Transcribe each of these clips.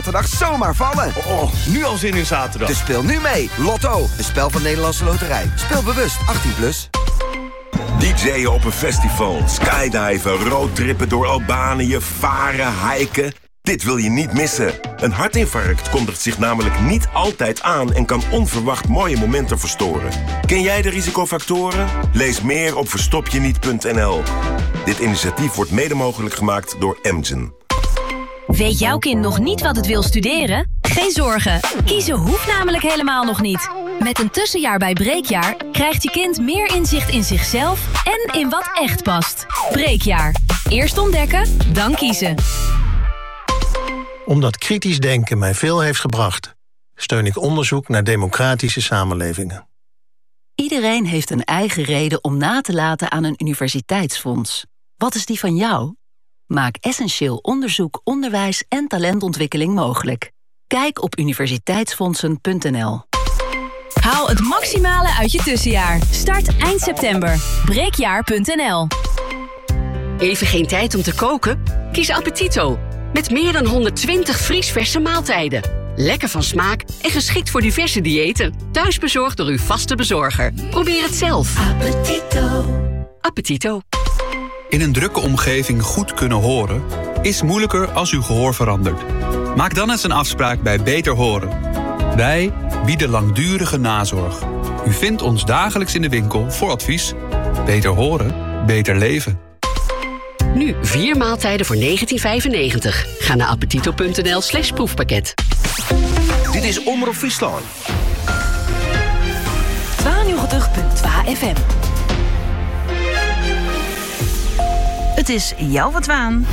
zaterdag zomaar vallen. Oh, nu al zin in zaterdag. Dus speel nu mee. Lotto, een spel van Nederlandse Loterij. Speel bewust, 18+. DJ'en op een festival, skydiven, roadtrippen door Albanië, varen, hiken. Dit wil je niet missen. Een hartinfarct kondigt zich namelijk niet altijd aan en kan onverwacht mooie momenten verstoren. Ken jij de risicofactoren? Lees meer op verstopjeniet.nl. Dit initiatief wordt mede mogelijk gemaakt door Amgen. Weet jouw kind nog niet wat het wil studeren? Geen zorgen, kiezen hoeft namelijk helemaal nog niet. Met een tussenjaar bij Breekjaar krijgt je kind meer inzicht in zichzelf en in wat echt past. Breekjaar. Eerst ontdekken, dan kiezen. Omdat kritisch denken mij veel heeft gebracht, steun ik onderzoek naar democratische samenlevingen. Iedereen heeft een eigen reden om na te laten aan een universiteitsfonds. Wat is die van jou? Maak essentieel onderzoek, onderwijs en talentontwikkeling mogelijk. Kijk op universiteitsfondsen.nl. Haal het maximale uit je tussenjaar. Start eind september. Breekjaar.nl. Even geen tijd om te koken? Kies Appetito. Met meer dan 120 vriesverse maaltijden. Lekker van smaak en geschikt voor diverse diëten. Thuisbezorgd door uw vaste bezorger. Probeer het zelf. Appetito. Appetito. In een drukke omgeving goed kunnen horen is moeilijker als uw gehoor verandert. Maak dan eens een afspraak bij Beter Horen. Wij bieden langdurige nazorg. U vindt ons dagelijks in de winkel voor advies. Beter horen, beter leven. Nu 4 maaltijden voor €19,95. Ga naar appetito.nl/proefpakket. Dit is Omroep Friesland. 92.2 FM. Het is jouw wat waan.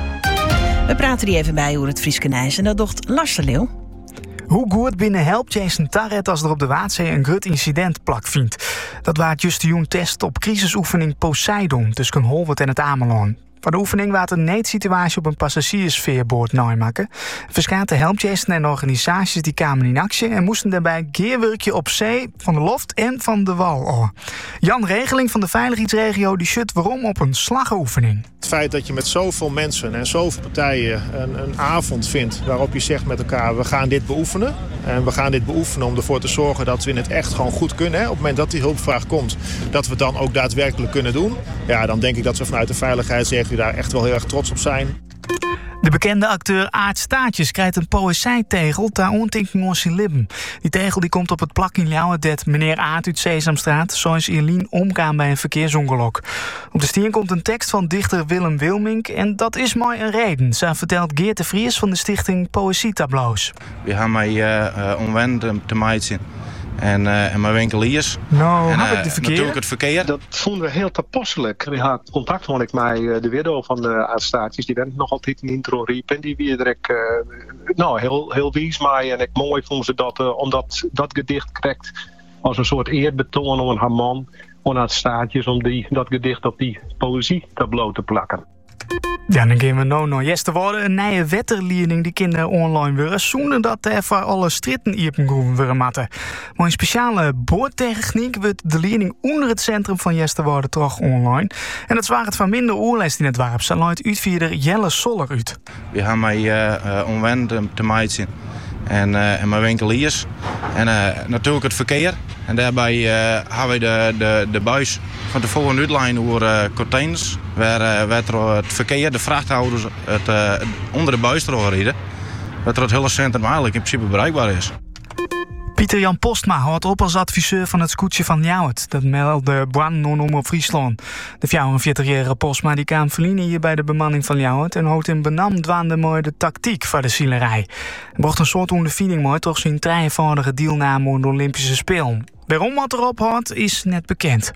We praten die even bij over het Frieske Nijs en dat docht Lars de Leeuw. Hoe goed binnen helpt Jason Tarret als er op de Waadzee een grut incident plakvindt? Dat waard just de joen test op crisisoefening Poseidon tussen Holwert en het Ameland. Voor de oefening waard een noodsituatie op een passagiersveerboord namaken. Verschillende helpjassen en organisaties die kwamen in actie en moesten daarbij geerwerkje op zee, van de loft en van de wal. Oh. Jan Regeling van de veiligheidsregio die shut waarom op een slagoefening. Het feit dat je met zoveel mensen en zoveel partijen een avond vindt waarop je zegt met elkaar, we gaan dit beoefenen. En we gaan dit beoefenen om ervoor te zorgen dat we het echt gewoon goed kunnen. Hè? Op het moment dat die hulpvraag komt, dat we het dan ook daadwerkelijk kunnen doen. Ja, dan denk ik dat we vanuit de veiligheidsregio daar echt wel heel erg trots op zijn. De bekende acteur Aart Staartjes krijgt een poëzijtegel ter ontdekking onze lippen. Die tegel die komt op het plak in Ljouwert dat meneer Aart uit Sesamstraat zoals Irlien omgaan bij een verkeersongeluk. Op de stier komt een tekst van dichter Willem Wilmink en dat is mooi een reden. Zo vertelt Geert de Vries van de stichting Poëzietableaus. We hebben mij omwend te maaien. En mijn winkeliers. Nou, en, heb ik de verkeer? Natuurlijk het verkeer. Dat vonden we heel toepasselijk. We hadden contact met de widow van de Aardstaatjes. Die bent nog altijd in intro riep. En die weer direct heel wies mij. En ik mooi vond ze dat, omdat dat gedicht krijgt als een soort eerbetoon om haar man, om Aardstaatjes, om dat gedicht op die poëzietableau te plakken. Ja, dan gaan we nou nog eerst te worden. Een nieuwe wetterleerling die kinderen online worden zonder dat er voor alle stritten iepengroeven worden matten. Maar een speciale boordtechniek wordt de leerling onder het centrum van Jesterworde terug online. En dat zwaar het van minder oorles in het dorp. Zo luidt uitvierder Jelle Soller uit. We hebben mij omwend te maaien. En mijn winkeliers. En natuurlijk het verkeer. En daarbij hebben we de buis van tevoren uitlijnen over containers. Waar het verkeer, de vrachthouders, onder de buis rijden. Dat het hele centrum eigenlijk in principe bereikbaar is. Pieter-Jan Postma houdt op als adviseur van het scootje van Ljouwert. Dat meldde brandnon op Friesland. De 44-jarige Postma die kwam verliezen hier bij de bemanning van Ljouwert en houdt in benam dwaande mooi de tactiek van de zielerij. Hij bracht een soort ondervinding mooi toch zijn drievoudige deelname aan de Olympische Spelen. Waarom wat erop houdt is net bekend.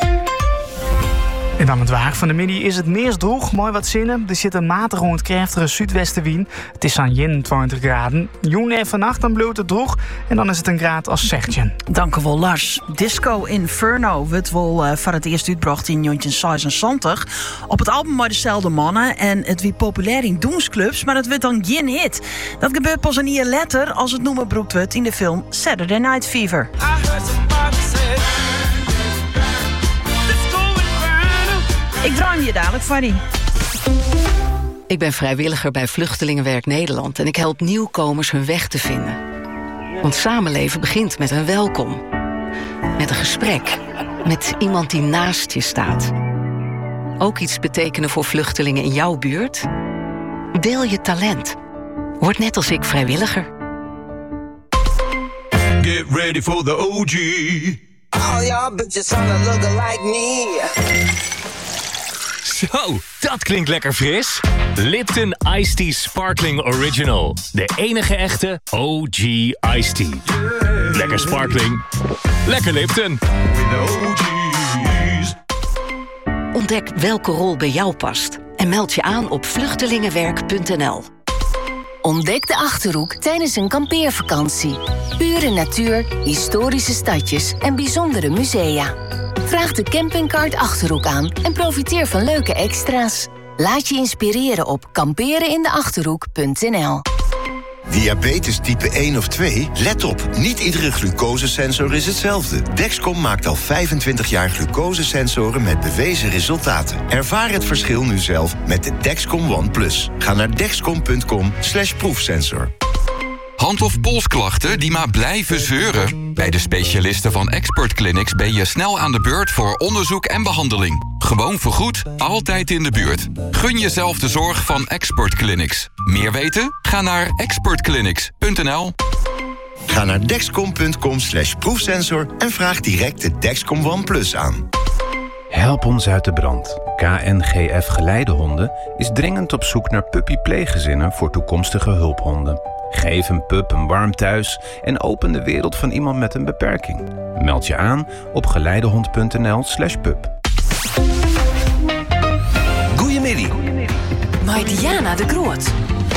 En dan het waar van de middag is het meest droog, mooi wat zinnen. Er zit een matige ontkrachtige zuidwestenwind. Het is aan 21 graden. Joen en vannacht dan bloeit het droog en dan is het een graad als 16. Dank u wel, Lars. Disco Inferno wordt wel voor het eerst uitgebracht in 1976. Op het album maar dezelfde mannen. En het werd populair in doensclubs, maar het werd dan geen hit. Dat gebeurt pas een jaar later als het noemen broekt wordt in de film Saturday Night Fever. Ik draai hem je dadelijk, Fanny. Ik ben vrijwilliger bij Vluchtelingenwerk Nederland en ik help nieuwkomers hun weg te vinden. Want samenleven begint met een welkom. Met een gesprek. Met iemand die naast je staat. Ook iets betekenen voor vluchtelingen in jouw buurt? Deel je talent. Word net als ik vrijwilliger. Get ready for the OG. All y'all bitches wanna look like me. Zo, dat klinkt lekker fris. Lipton Iced Tea Sparkling Original. De enige echte OG Iced Tea. Lekker sparkling. Lekker Lipton. Ontdek welke rol bij jou past. En meld je aan op vluchtelingenwerk.nl. Ontdek de Achterhoek tijdens een kampeervakantie. Pure natuur, historische stadjes en bijzondere musea. Vraag de campingkaart Achterhoek aan en profiteer van leuke extra's. Laat je inspireren op kamperenindeachterhoek.nl. Diabetes type 1 of 2? Let op, niet iedere glucosesensor is hetzelfde. Dexcom maakt al 25 jaar glucosesensoren met bewezen resultaten. Ervaar het verschil nu zelf met de Dexcom One Plus. Ga naar dexcom.com/proefsensor. Hand- of polsklachten die maar blijven zeuren? Bij de specialisten van Expert Clinics ben je snel aan de beurt voor onderzoek en behandeling. Gewoon vergoed, altijd in de buurt. Gun jezelf de zorg van Expert Clinics. Meer weten? Ga naar expertclinics.nl. Ga naar dexcom.com/proefsensor en vraag direct de Dexcom One Plus aan. Help ons uit de brand. KNGF Geleidehonden is dringend op zoek naar puppypleeggezinnen voor toekomstige hulphonden. Geef een pup een warm thuis en open de wereld van iemand met een beperking. Meld je aan op geleidehond.nl/pup. Goedemiddag. Bij Diana de Groot.